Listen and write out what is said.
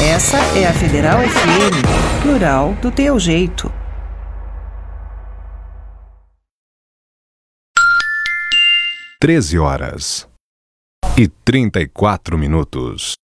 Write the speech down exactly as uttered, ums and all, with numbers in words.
Essa é a Federal F M, plural do teu jeito. Treze horas e trinta e quatro minutos.